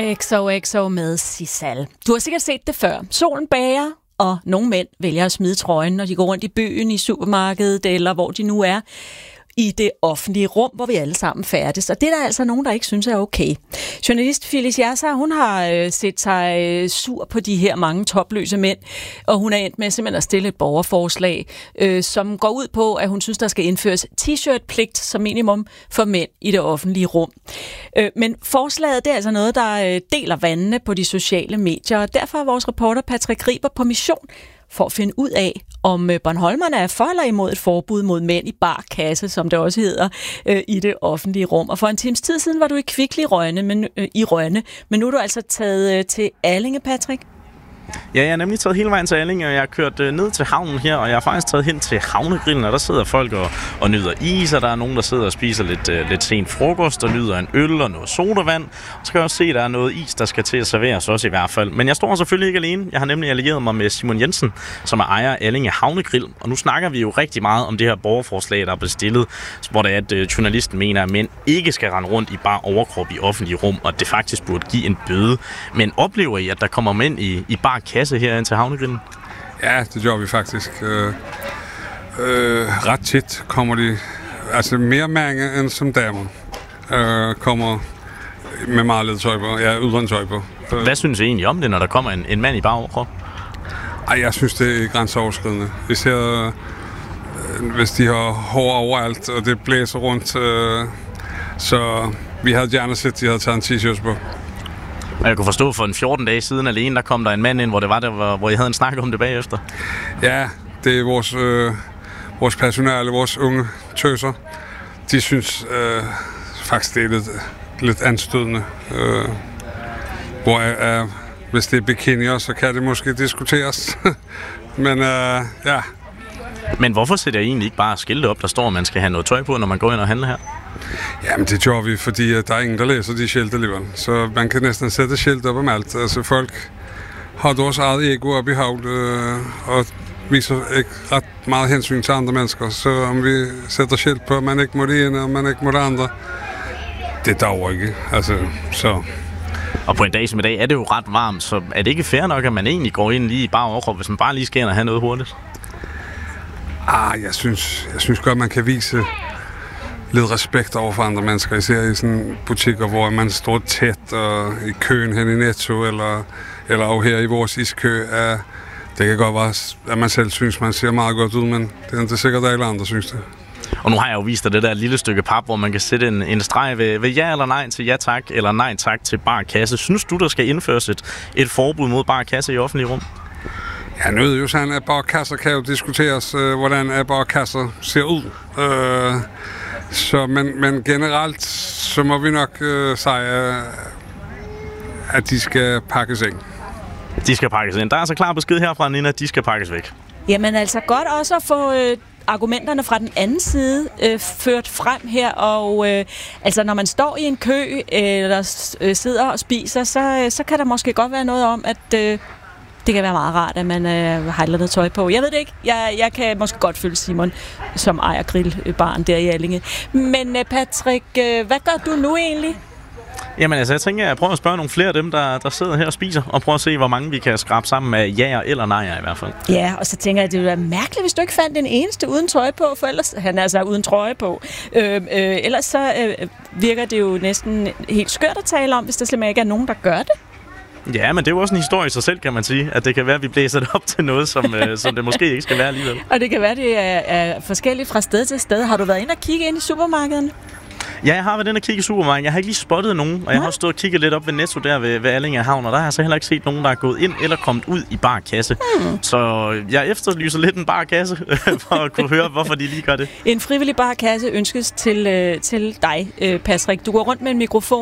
XOXO med Sisal. Du har sikkert set det før. Solen bager, og nogle mænd vælger at smide trøjen, når de går rundt i byen, i supermarkedet, eller hvor de nu er, i det offentlige rum, hvor vi alle sammen færdes. Og det er der altså nogen, der ikke synes er okay. Journalist Phyllis Jasser, hun har set sig sur på de her mange topløse mænd, og hun er endt med simpelthen at stille et borgerforslag, som går ud på, at hun synes, der skal indføres t-shirt-pligt som minimum for mænd i det offentlige rum. Men forslaget, det er altså noget, der deler vandene på de sociale medier, og derfor er vores reporter Patrick Riber på mission for at finde ud af, om bornholmerne er for eller imod et forbud mod mænd i bar kasse, som det også hedder, i det offentlige rum. Og for en times tid siden var du i Kvickly i Rønne, men nu er du altså taget til Allinge, Patrick. Ja, jeg har nemlig taget hele vejen til Allinge, og jeg har kørt ned til havnen her, og jeg har faktisk taget hen til havnegrillen, og der sidder folk og nyder is, og der er nogen, der sidder og spiser lidt sent frokost, og nyder en øl og noget sodavand. Og så kan jeg også se, at der er noget is, der skal til at serveres også i hvert fald. Men jeg står selvfølgelig ikke alene. Jeg har nemlig allieret mig med Simon Jensen, som er ejer af Allinge Havnegrill. Og nu snakker vi jo rigtig meget om det her borgerforslag, der er bestillet, hvor det er, at journalisten mener, at mænd ikke skal rende rundt i bare overkrop i offentlige rum, og det faktisk burde give en bøde. Men oplever I, at der kommer mænd i bare kasse her ind til havnegrillen? Ja, det gør vi faktisk. Ret tit kommer de, altså mere mange end som damer, kommer med meget lidt tøj på, uden tøj på. Hvad synes I egentlig om det, når der kommer en mand i bare overkrop? Ej, jeg synes, det er grænseoverskridende. Især hvis de har hår overalt, og det blæser rundt. Så vi havde gerne set, at de havde taget en t-shirt på. Og jeg kunne forstå, for en 14 dage siden alene, der kom der en mand ind, hvor I havde en snak om det bagefter. Ja, det er vores personale, vores unge tøser. De synes faktisk, det er lidt anstødende. Hvis det er bikinier, så kan det måske diskuteres. Men ja. Men hvorfor sætter I egentlig ikke bare skilte op, der står, at man skal have noget tøj på, når man går ind og handler her? Jamen, det gør vi, fordi der er ingen, der læser de skilte alligevel. Så man kan næsten sætte skilt op om alt. Altså, folk har deres eget ego op i havet, og viser ikke ret meget hensyn til andre mennesker. Så om vi sætter skilt på, at man ikke må det ene, og man ikke må det andre, det dager ikke. Altså, så... Og på en dag som i dag er det jo ret varmt, så er det ikke fair nok, at man egentlig går ind lige i bare overkrop, hvis man bare lige skal ind og have noget hurtigt? Jeg synes godt, man kan vise lidt respekt over for andre mennesker. Især i sådan butikker, hvor man står tæt og i køen hen i Netto, eller her i vores iskø. Det kan godt være, at man selv synes, man ser meget godt ud, men det er ikke sikkert, at alle andre synes det. Og nu har jeg jo vist dig det der lille stykke pap, hvor man kan sætte en streg ved ja eller nej til ja tak, eller nej tak til bar kasse. Synes du, der skal indføres et forbud mod bar kasse i offentlige rum? Ja, nu er det jo sådan, at barkasser kan jo diskuteres, hvordan barkasser ser ud. Men generelt, så må vi nok sige, at de skal pakkes ind. De skal pakkes ind. Der er altså klar besked herfra, Nina, at de skal pakkes væk. Jamen altså godt også at få argumenterne fra den anden side ført frem her, og altså når man står i en kø eller sidder og spiser, så kan der måske godt være noget om, at det kan være meget rart, at man har et eller andet tøj på. Jeg ved det ikke. Jeg kan måske godt følge Simon, som ejer grillbaren der i Allinge. Men Patrick, hvad gør du nu egentlig? Jamen altså, jeg tænker, at jeg prøver at spørge nogle flere af dem, der sidder her og spiser, og prøver at se, hvor mange vi kan skrabe sammen med jaer eller nejer i hvert fald. Ja, og så tænker jeg, at det ville være mærkeligt, hvis du ikke fandt den eneste uden tøj på, for ellers, han er altså uden trøje på. Ellers så virker det jo næsten helt skørt at tale om, hvis der simpelthen ikke er nogen, der gør det. Ja, men det er jo også en historie i sig selv, kan man sige. At det kan være, at vi blæser det op til noget, som det måske ikke skal være alligevel. Og det kan være, det er forskelligt fra sted til sted. Har du været inde og kigge ind i supermarkederne? Ja, jeg har været inde og kigge i supermarkedet. Jeg har ikke lige spottet nogen, og jeg har også stået og kigget lidt op ved Netto der ved Allinge Havn, og der har jeg så heller ikke set nogen, der er gået ind eller kommet ud i bar kasse. Så jeg efterlyser lidt en bar kasse, for at kunne høre, hvorfor de lige gør det. En frivillig bar kasse ønskes til dig, Patrick. Du går rundt med en mikrofon.